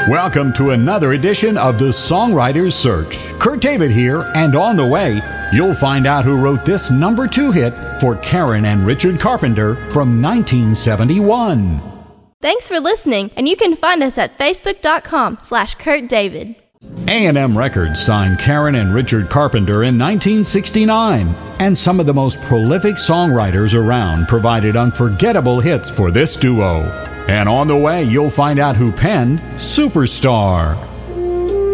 Welcome to another edition of the Songwriter's Search. Kurt David here, and on the way, you'll find out who wrote this number 2 hit for Karen and Richard Carpenter from 1971. Thanks for listening, and you can find us at facebook.com/KurtDavid. A&M Records signed Karen and Richard Carpenter in 1969, and some of the most prolific songwriters around provided unforgettable hits for this duo. And on the way, you'll find out who penned Superstar.